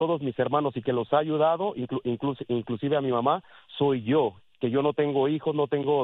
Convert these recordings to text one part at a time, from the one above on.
todos mis hermanos y que los ha ayudado, inclusive a mi mamá, soy yo, que yo no tengo hijos, no tengo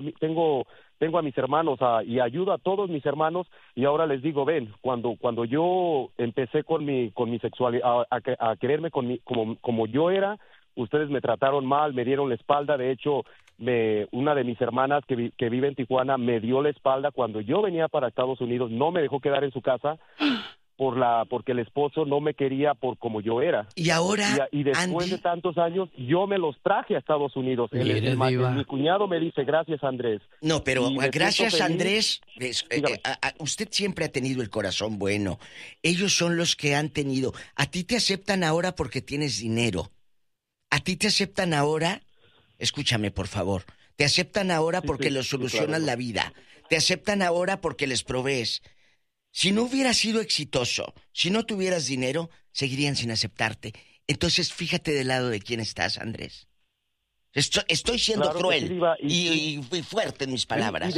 a mis hermanos y ayudo a todos mis hermanos. Y ahora les digo, ven, cuando yo empecé con mi sexualidad, a quererme como yo era, ustedes me trataron mal, me dieron la espalda. De hecho, una de mis hermanas que vive en Tijuana me dio la espalda cuando yo venía para Estados Unidos, no me dejó quedar en su casa porque el esposo no me quería por como yo era. Y ahora, y después Andy, de tantos años, yo me los traje a Estados Unidos. Mi cuñado me dice, gracias, Andrés. No, pero gracias, Andrés. Dígame. Usted siempre ha tenido el corazón bueno. Ellos son los que han tenido. A ti te aceptan ahora porque tienes dinero. A ti te aceptan ahora, escúchame por favor, te aceptan ahora porque los solucionas la vida. Te aceptan ahora porque les provees. Si no hubieras sido exitoso, si no tuvieras dinero, seguirían sin aceptarte. Entonces, fíjate del lado de quién estás, Andrés. Estoy siendo cruel y fuerte en mis palabras.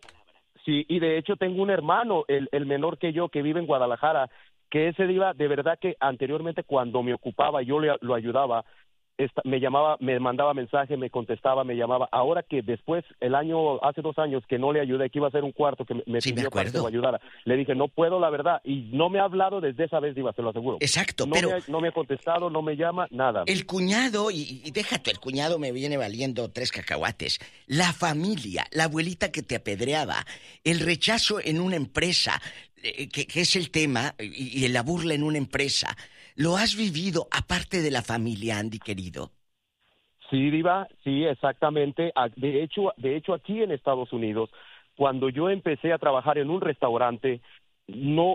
Y de hecho tengo un hermano, el menor que yo, que vive en Guadalajara, que ese Diva, de verdad que anteriormente cuando me ocupaba, yo lo ayudaba, me llamaba, me mandaba mensaje, me contestaba, me llamaba. Ahora que después, hace 2 años que no le ayudé, que iba a hacer un cuarto que me pidió para que lo ayudara, le dije, no puedo, la verdad, y no me ha hablado desde esa vez, Diva, se lo aseguro. Exacto, no me ha contestado, no me llama, nada. El cuñado, y déjate, el cuñado me viene valiendo 3 cacahuates. La familia, la abuelita que te apedreaba, el rechazo en una empresa, que es el tema, y la burla en una empresa. ¿Lo has vivido aparte de la familia, Andy, querido? Sí, Diva, sí, exactamente. De hecho, aquí en Estados Unidos, cuando yo empecé a trabajar en un restaurante, no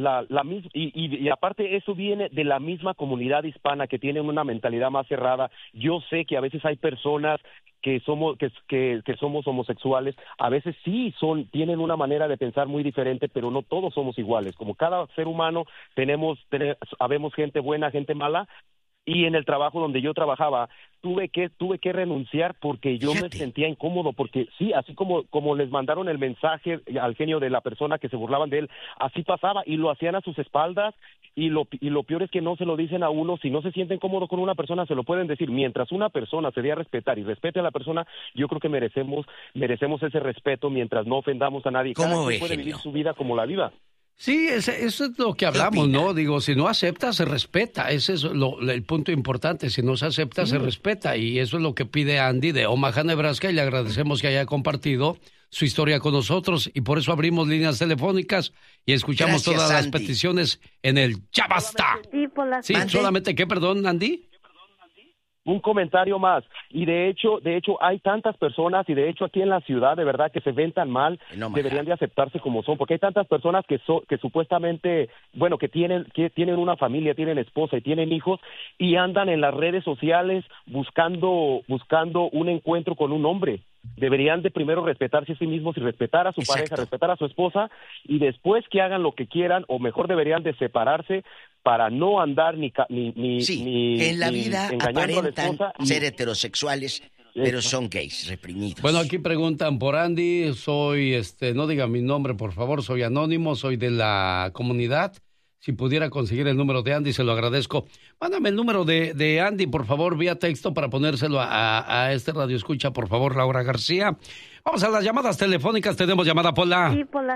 y aparte eso viene de la misma comunidad hispana que tienen una mentalidad más cerrada. Yo sé que a veces hay personas que somos homosexuales, a veces sí tienen una manera de pensar muy diferente, pero no todos somos iguales. Como cada ser humano habemos gente buena, gente mala. Y en el trabajo donde yo trabajaba, tuve que renunciar porque yo me sentía incómodo, porque sí, así como les mandaron el mensaje al genio de la persona que se burlaban de él, así pasaba y lo hacían a sus espaldas, y lo peor es que no se lo dicen a uno. Si no se sienten cómodos con una persona, se lo pueden decir. Mientras una persona se dé a respetar y respete a la persona, yo creo que merecemos ese respeto mientras no ofendamos a nadie. ¿Cómo puede vivir su vida como la vida. Sí, eso es lo que hablamos, ¿no? Digo, si no acepta, se respeta. Ese es el punto importante. Si no se acepta, se respeta. Y eso es lo que pide Andy de Omaha, Nebraska. Y le agradecemos que haya compartido su historia con nosotros. Y por eso abrimos líneas telefónicas y escuchamos todas las peticiones en el Ya Basta. Sí, solamente, ¿qué, perdón, Andy? Un comentario más, y de hecho hay tantas personas, y de hecho aquí en la ciudad de verdad que se ven tan mal, deberían de aceptarse como son, porque hay tantas personas que supuestamente, bueno, que tienen una familia, tienen esposa y tienen hijos, y andan en las redes sociales buscando un encuentro con un hombre. Deberían de primero respetarse a sí mismos y respetar a su pareja, respetar a su esposa, y después que hagan lo que quieran, o mejor deberían de separarse para no andar ni que en la vida aparentan ser heterosexuales, pero son gays, reprimidos. Bueno, aquí preguntan por Andy, soy, no diga mi nombre, por favor, soy anónimo, soy de la comunidad. Si pudiera conseguir el número de Andy, se lo agradezco. Mándame el número de Andy, por favor, vía texto para ponérselo a este radio escucha, por favor, Laura García. Vamos a las llamadas telefónicas. Tenemos llamada por la... Sí, por la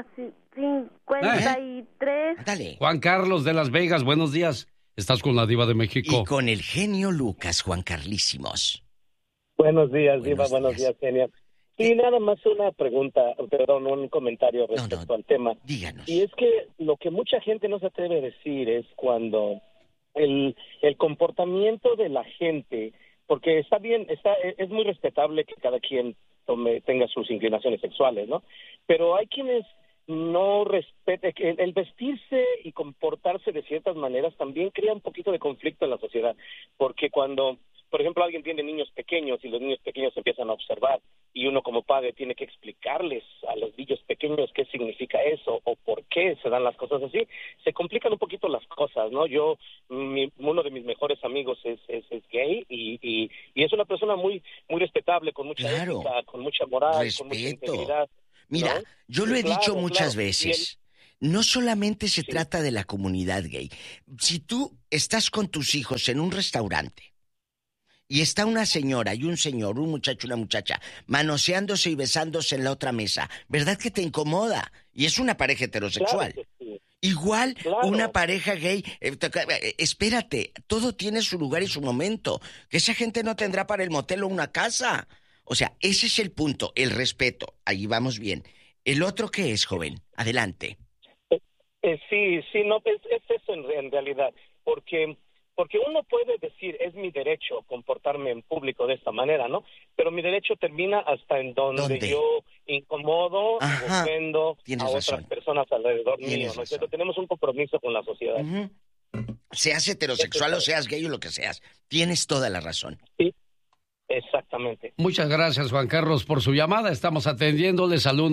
53. Dale. Juan Carlos de Las Vegas, buenos días. Estás con la Diva de México. Y con el genio Lucas, Juan Carlísimos. Buenos días, Diva. Buenos días, genio. Y nada más una pregunta, perdón, un comentario respecto al tema. Díganos. Y es que lo que mucha gente no se atreve a decir es cuando el comportamiento de la gente, porque está bien, es muy respetable que cada quien tenga sus inclinaciones sexuales, ¿no? Pero hay quienes no respeten, el vestirse y comportarse de ciertas maneras también crea un poquito de conflicto en la sociedad, porque cuando, por ejemplo, alguien tiene niños pequeños y los niños pequeños empiezan a observar y uno como padre tiene que explicarles a los niños pequeños qué significa eso o por qué se dan las cosas así, se complican un poquito las cosas, ¿no? Uno de mis mejores amigos es gay y es una persona muy muy respetable, con mucha ética, con mucha moral, con mucha integridad. Mira, ¿no? yo lo he dicho muchas veces. no solamente se trata de la comunidad gay. Si tú estás con tus hijos en un restaurante y está una señora y un señor, un muchacho y una muchacha, manoseándose y besándose en la otra mesa, ¿verdad que te incomoda? Y es una pareja heterosexual. Claro que sí. Igual Claro. una pareja gay, espérate, todo tiene su lugar y su momento. Que esa gente no tendrá para el motel o una casa. O sea, ese es el punto, el respeto. Ahí vamos bien. ¿El otro qué es, joven? Adelante. Sí, no, es eso en realidad, porque uno puede decir, es mi derecho comportarme en público de esta manera, ¿no? Pero mi derecho termina hasta en donde yo incomodo, ofendo a otras personas alrededor mío, ¿no? Entonces tenemos un compromiso con la sociedad. Uh-huh. Seas heterosexual o seas gay o lo que seas, tienes toda la razón. Sí, exactamente. Muchas gracias, Juan Carlos, por su llamada. Estamos atendiéndoles al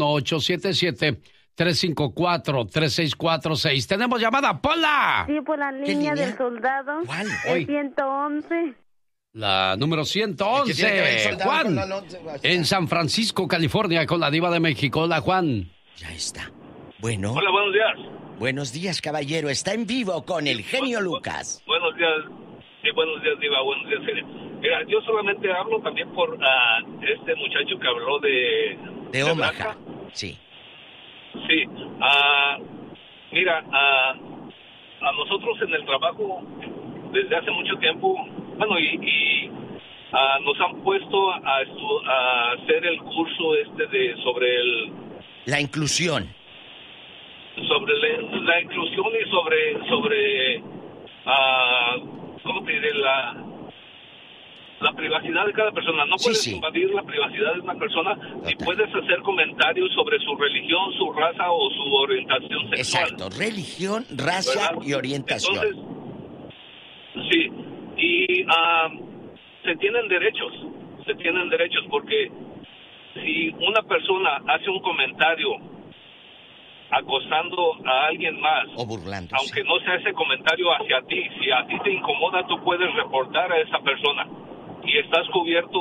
1877-354-3646. ¡Tenemos llamada, Pola! Sí, por la línea del soldado. ¿Cuál? El 111. La número 111. Juan, en San Francisco, California, con la diva de México. Hola, Juan. Ya está. Bueno. Hola, buenos días. Buenos días, caballero. Está en vivo con el genio Lucas. Buenos días. Sí, buenos días, diva. Buenos días, genio. Mira, yo solamente hablo también por este muchacho que habló de Omaha. Sí. Sí. Mira, a nosotros en el trabajo, desde hace mucho tiempo, bueno, y nos han puesto a hacer el curso sobre la inclusión. Sobre la inclusión y sobre ¿cómo te diré? La privacidad de cada persona. No puedes invadir la privacidad de una persona ni puedes hacer comentarios sobre su religión, su raza o su orientación sexual. Exacto, religión, raza, ¿verdad? Y orientación. Entonces, sí, y se tienen derechos porque si una persona hace un comentario acosando a alguien más, o burlándose, aunque no sea ese comentario hacia ti, si a ti te incomoda, tú puedes reportar a esa persona y estás cubierto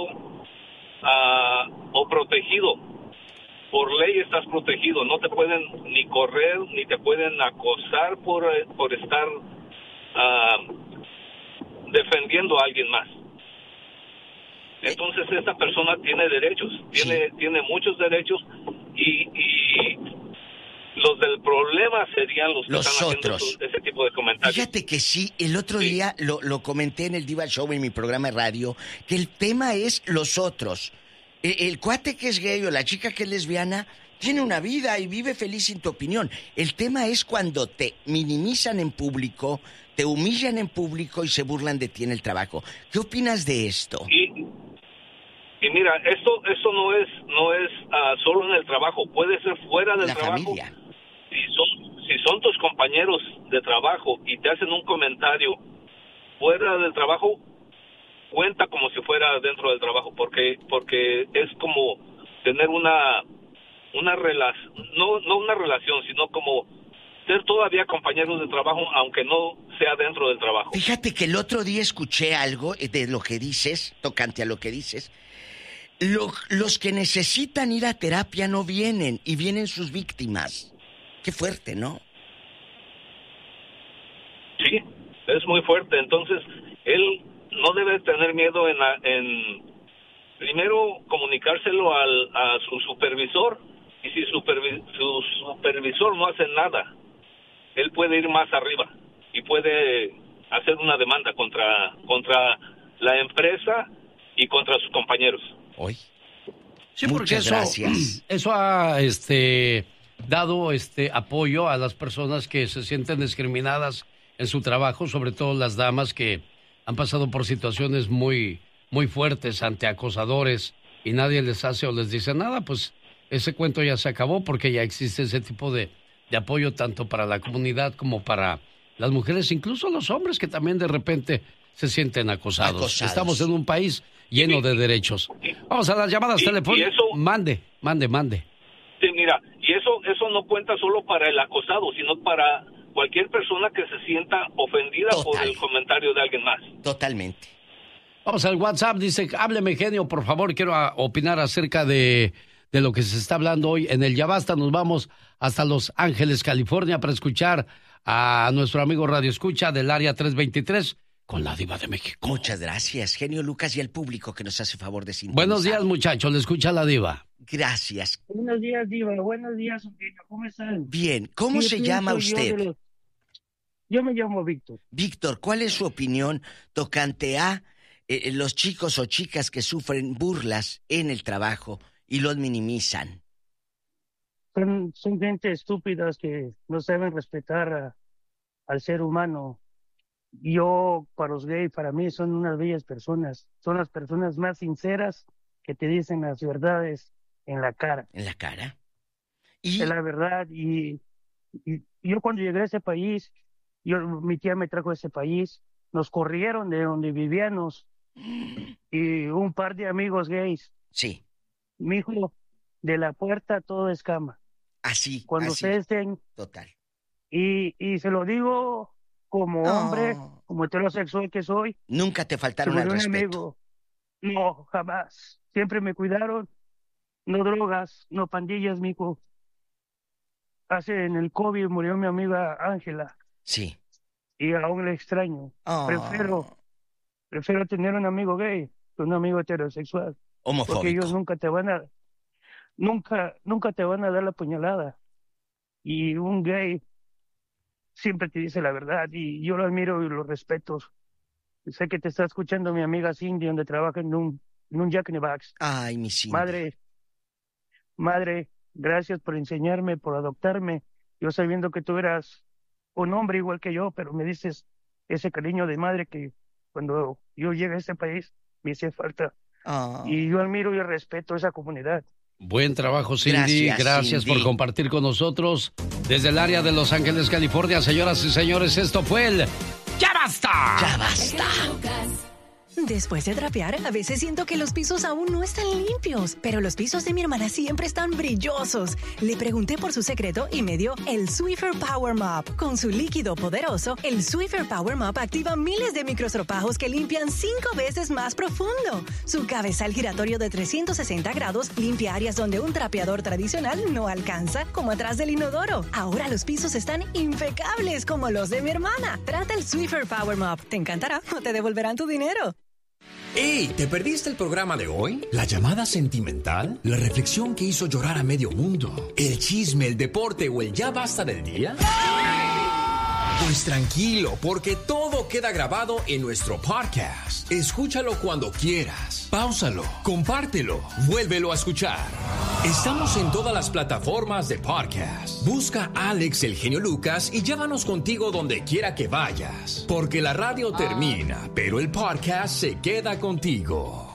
o protegido. Por ley estás protegido, no te pueden ni correr ni te pueden acosar por estar defendiendo a alguien más. Entonces esta persona tiene derechos, tiene muchos derechos y los del problema serían los que están otros haciendo ese tipo de comentarios. Fíjate que sí, el otro día lo comenté en el Diva Show, en mi programa de radio, que el tema es los otros. El cuate que es gay o la chica que es lesbiana tiene una vida y vive feliz sin tu opinión. El tema es cuando te minimizan en público, te humillan en público y se burlan de ti en el trabajo. ¿Qué opinas de esto? Y mira, esto no es solo en el trabajo, puede ser fuera del trabajo. Familia. Si son tus compañeros de trabajo y te hacen un comentario fuera del trabajo, cuenta como si fuera dentro del trabajo, porque es como tener una relación, no una relación, sino como ser todavía compañeros de trabajo, aunque no sea dentro del trabajo. Fíjate que el otro día escuché algo de lo que dices, tocante a lo que dices. Los que necesitan ir a terapia no vienen, y vienen sus víctimas. Qué fuerte, ¿no? Sí, es muy fuerte. Entonces, él no debe tener miedo en primero comunicárselo a su supervisor, y si su supervisor no hace nada, él puede ir más arriba y puede hacer una demanda contra la empresa y contra sus compañeros. Hoy. Sí, porque eso ha dado apoyo a las personas que se sienten discriminadas en su trabajo, sobre todo las damas que han pasado por situaciones muy, muy fuertes ante acosadores y nadie les hace o les dice nada. Pues ese cuento ya se acabó porque ya existe ese tipo de apoyo tanto para la comunidad como para las mujeres, incluso los hombres que también de repente se sienten acosados. Estamos en un país lleno de derechos. Vamos a las llamadas telefónicas. Mande. Sí, mira, y eso no cuenta solo para el acosado, sino para cualquier persona que se sienta ofendida por el comentario de alguien más. Totalmente. Vamos al WhatsApp, dice, hábleme, genio, por favor, quiero opinar acerca de de lo que se está hablando hoy en el Ya Basta. Nos vamos hasta Los Ángeles, California, para escuchar a nuestro amigo Radio Escucha del área 323 con la Diva de México. Muchas gracias, genio Lucas, y al público que nos hace favor de sintonizar. Buenos días, muchachos, le escucha la Diva. Gracias. Buenos días, Diva. Buenos días, genio. ¿Cómo están? Bien. ¿Cómo se llama usted? Yo me llamo Víctor. Víctor, ¿cuál es su opinión tocante a los chicos o chicas que sufren burlas en el trabajo y los minimizan? Son gente estúpidas que no saben respetar al ser humano. Yo, para los gays, para mí son unas bellas personas. Son las personas más sinceras que te dicen las verdades en la cara. ¿En la cara? Es la verdad. Y yo cuando llegué a ese país, mi tía me trajo a ese país, nos corrieron de donde vivíamos y un par de amigos gays. Sí. Mi hijo, de la puerta todo es cama. Así. Cuando así. se estén. Total. Y se lo digo como hombre, como heterosexual que soy. Nunca te faltaron al respeto. Amigo. No, jamás. Siempre me cuidaron. No drogas, no pandillas, mijo. En el COVID murió mi amiga Ángela. Sí. Y aún le extraño. Prefiero tener un amigo gay que un amigo heterosexual. Homofóbico. Porque ellos nunca te van a dar la puñalada. Y un gay siempre te dice la verdad. Y yo lo admiro y lo respeto. Sé que te está escuchando mi amiga Cindy, donde trabaja en un Jack in the Box. Ay, mi Cindy. Madre, gracias por enseñarme, por adoptarme. Yo sabiendo que tú eras un hombre igual que yo, pero me dices ese cariño de madre que cuando yo llegué a este país me hice falta. Y yo admiro y respeto a esa comunidad. Buen trabajo, Cindy. Gracias por compartir con nosotros desde el área de Los Ángeles, California. Señoras y señores, esto fue el ¡Ya Basta! ¡Ya Basta! Después de trapear, a veces siento que los pisos aún no están limpios, pero los pisos de mi hermana siempre están brillosos. Le pregunté por su secreto y me dio el Swiffer Power Mop. Con su líquido poderoso, el Swiffer Power Mop activa miles de microestropajos que limpian 5 veces más profundo. Su cabezal giratorio de 360 grados limpia áreas donde un trapeador tradicional no alcanza, como atrás del inodoro. Ahora los pisos están impecables como los de mi hermana. Trata el Swiffer Power Mop. Te encantará o te devolverán tu dinero. ¡Ey! ¿Te perdiste el programa de hoy? ¿La llamada sentimental? ¿La reflexión que hizo llorar a medio mundo? ¿El chisme, el deporte o el ya basta del día? Pues tranquilo, porque todo queda grabado en nuestro podcast. Escúchalo cuando quieras. Páusalo, compártelo, vuélvelo a escuchar. Estamos en todas las plataformas de podcast. Busca a Alex el Genio Lucas y llévanos contigo donde quiera que vayas. Porque la radio termina, pero el podcast se queda contigo.